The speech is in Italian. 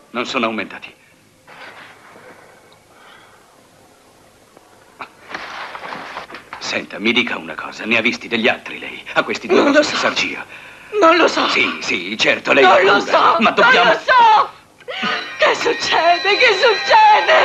Non sono aumentati. Senta, mi dica una cosa. Ne ha visti degli altri lei? A questi due Non posso lo so. Sargia? Non lo so. Sì, certo, lei Non ha lo paura. so. Ma dobbiamo... Non lo so. Che succede? Che succede?